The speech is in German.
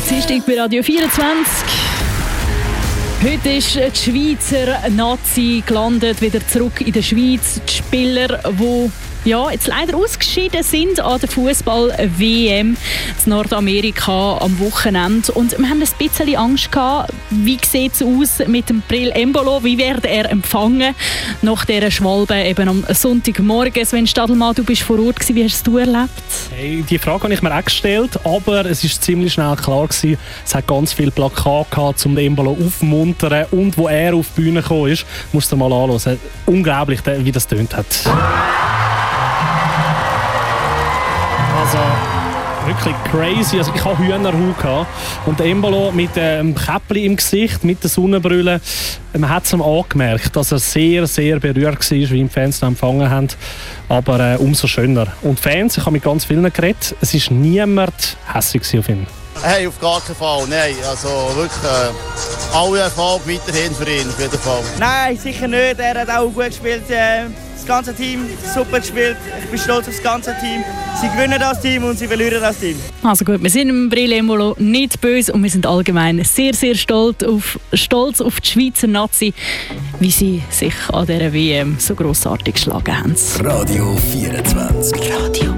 Dienstag bei Radio 24. Heute ist die Schweizer Nazi gelandet, wieder zurück in der Schweiz. Die Spieler, die jetzt leider ausgeschieden sind an der Fußball-WM in Nordamerika am Wochenende. Und wir haben ein bisschen Angst gehabt, wie sieht es aus mit dem Breel Embolo, wie wird er empfangen nach dieser Schwalbe eben am Sonntagmorgen. Sven Stadelmann, du bist vor Ort gewesen. Wie hast du erlebt? Hey, die Frage habe ich mir auch gestellt, aber es ist ziemlich schnell klar gewesen. Es hat ganz viele Plakate gehabt, um den Embolo aufzumuntern. Und wo er auf die Bühne gekommen ist, musst du mal anschauen. Unglaublich, wie das tönt hat. Also wirklich crazy. Also ich hatte Hühnerhaut gehabt. Und Embolo mit dem Käppli im Gesicht, mit der Sonnenbrille, man hat es ihm angemerkt, dass er sehr, sehr berührt war, wie die Fans ihn empfangen haben. Aber umso schöner. Und Fans, ich habe mit ganz vielen geredet, es war niemand hässlich auf ihn. Hey, auf gar keinen Fall, nein. Also wirklich alle Erfolg weiterhin für ihn, auf jeden Fall. Nein, sicher nicht. Er hat auch gut gespielt. Das ganze Team super gespielt. Ich bin stolz auf das ganze Team. Sie gewinnen das Team und sie verlieren das Team. Also gut, wir sind im Breel Embolo nicht böse und wir sind allgemein sehr, sehr stolz auf die Schweizer Nazi, wie sie sich an dieser WM so grossartig geschlagen haben. Radio 24. Radio